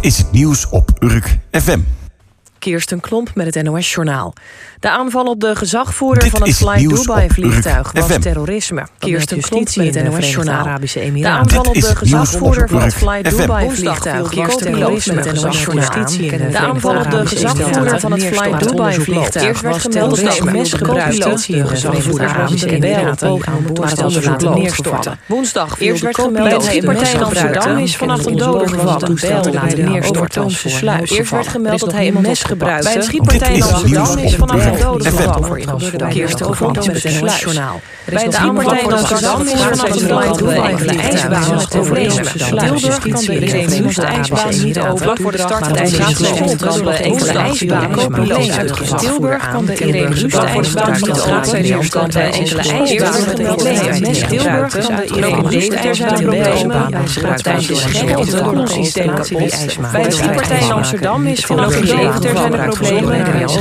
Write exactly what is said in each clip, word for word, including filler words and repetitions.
is het nieuws op Urk F M. Kirsten Klomp met het N O S-journaal. De aanval op de gezagvoerder Dit van het Fly Dubai-vliegtuig was F M. terrorisme. Kirsten Klomp met het N O S-journaal. Arabische De Emiraten. aanval op Dit de is gezagvoerder van het F M. Fly Dubai-vliegtuig was terrorisme. De aanval op de gezagvoerder van het Fly Dubai-vliegtuig was terrorisme. Mes gebruikt. De gezagvoerder Arabische Emiraten aan boord het onderzoek neerstorten. Woensdag eerst werd gemeld dat hij een mes in Amsterdam is vannacht een dode gevallen. Bijl laten neerstorten. Eerst werd gemeld dat hij een mes gebruikte. Bij een schietpartij in Amsterdam is vannacht een dode gevallen. Kirsten Klomp met het N O S-journaal. Bij de schietpartij in Amsterdam is vannacht een dode gevallen. De ijsbaan was terrorisme. Tilburg kan de Erasmus ijsbaan niet over. Vlak voor de start van de ijsbaan kan de enkele ijsbaan problemen uitgevallen. Tilburg kan de Erasmus ijsbaan niet over. Kan de enkele ijsbaan problemen. Tilburg kan de Erasmus ijsbaan problemen. Tijdens de schrik op het koelsysteem kapot. Bij de schietpartij in Amsterdam is vannacht een dode er zijn er problemen.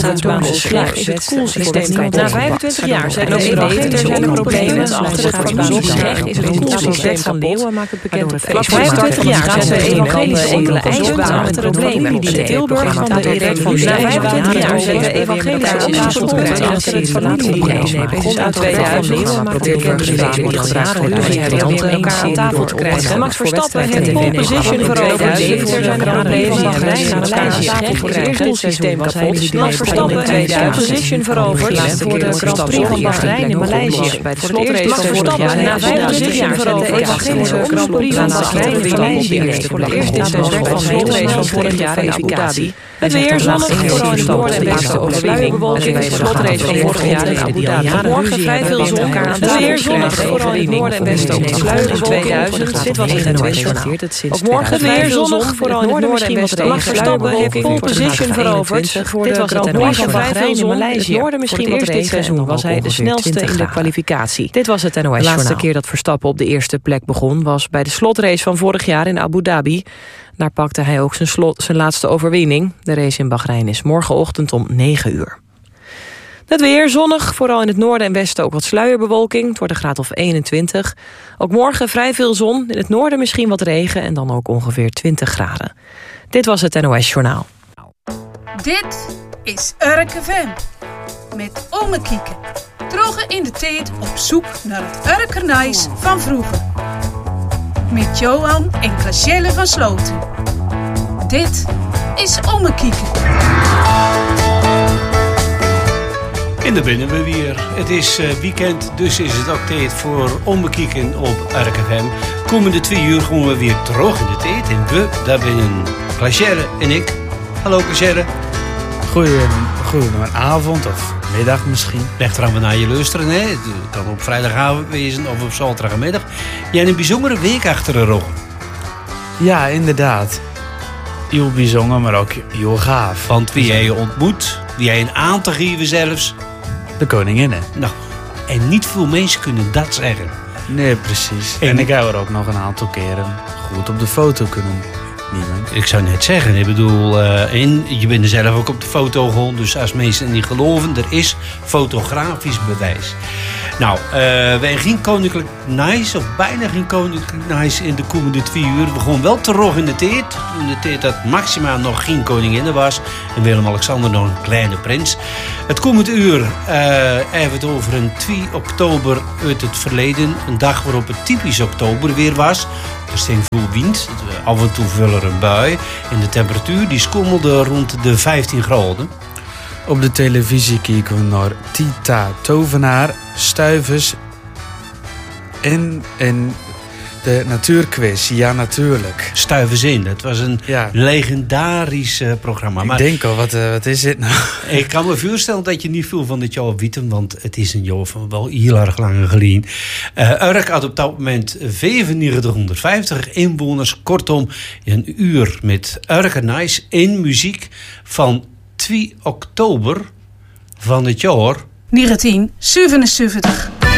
Is het koelsysteem. Na vijfentwintig jaar zijn er er zijn er problemen. Achter het familiescheg is het koelsysteem van Leeuwen maakt het bekend. Vlak vijfentwintig jaar zijn er evangelische enkele ijsbaan achter het problemen. Die Tilburg van de Erasmus. Na vijfentwintig jaar zijn er evangelische ijsbaan achter het familiescheg. Begon uit tweeduizend Leeuwen maakt het bekend. Deze gebruikt voor de varianten elkaar aan tafel te krijgen. Max Verstappen heeft pole position veroverd. Er zijn er problemen van Bahrein en Maleisië. Voor het koelsysteem kapot. Max Verstappen heeft pole position veroverd voor de Grand Prix van Bahrein en Maleisië. Bij de slotrace van vorig jaar na vijfentwintig jaar veroverd de evangelische Grand Prix van Bahrein en Maleisië. Voor de eerste seizoen van de slotrace van vorig jaar in Abu Dhabi. Het weer zonnig, vooral in het noorden en westen op sluierbewolking. De slotrace van vorig jaar in Abu Dhabi. Morgen vrij veel zon. Het weer zonnig, vooral in het noorden en westen op sluierbewolking. Dit was in het Westjournaal. Ook morgen weer zonnig, vooral in het noorden en westen op sluierbewolking. Pole position veroverd. Dit was het N O S van vrij veel zon. Het noorden misschien wat regen. Dit seizoen was hij de snelste in de kwalificatie. Dit was het N O S-journaal. De laatste keer dat Verstappen op de eerste plek begon was bij de slotrace van vorig jaar in Abu Dhabi. Daar pakte hij ook zijn, slot, zijn laatste overwinning. De race in Bahrein is morgenochtend om negen uur. Het weer zonnig, vooral in het noorden en westen ook wat sluierbewolking. Het wordt een graad of eenentwintig. Ook morgen vrij veel zon, in het noorden misschien wat regen en dan ook ongeveer twintig graden. Dit was het N O S-journaal. Dit is Urk F M met Ome Kieke. Drogen in de tijd op zoek naar het Urkernijs van vroeger. Met Johan en Gracielle van Sloten. Dit is Ome Kieke. En daar binnen we weer. Het is uh, weekend, dus is het ook tijd voor Ombekieken op Urk F M. Komende twee uur gaan we weer terug in de tijd. En we, daar binnen Glacière en ik. Hallo Glacière. Goedenavond of middag misschien. Leg eraan naar je luisteren. Hè? Het kan op vrijdagavond wezen of op zaterdagmiddag. Jij hebt een bijzondere week achter de rug. Ja, inderdaad. Heel bijzonder, maar ook heel gaaf. Want wie jij je ontmoet, wie jij een aan te geven zelfs. De koninginnen. Nou, en niet veel mensen kunnen dat zeggen. Nee, precies. En, En ik heb er ook nog een aantal keren goed op de foto kunnen nemen. Ik zou net zeggen, ik bedoel, uh, en je bent er zelf ook op de foto geholpen. Dus als mensen niet geloven, er is fotografisch bewijs. Nou, uh, wij hebben geen koninklijk nice, of bijna geen koninklijk nice in de komende twee uur. We gaan wel terug in de tijd. In de tijd dat Maxima nog geen koningin was. En Willem-Alexander nog een kleine prins. Het komende uur uh, hebben we het over een twee oktober uit het verleden. Een dag waarop het typisch oktober weer was. Er sting veel wind, af en toe viel er een bui. En de temperatuur die schommelde rond de vijftien graden. Op de televisie kijken we naar Tita Tovenaar, Stuivers en, en de natuurquiz. Ja, natuurlijk. Stuivers in, dat was een Ja. legendarisch uh, programma. Ik Maar denk al, wat, uh, wat is dit nou? ik kan me voorstellen dat je niet veel van dit jaar weet, want het is een jaar van wel heel erg lang geleden. Uh, Urk had op dat moment vijfennegentighonderdvijftig inwoners. Kortom, een uur met Urkernijs in muziek van twee oktober van het jaar negentien zevenenzeventig.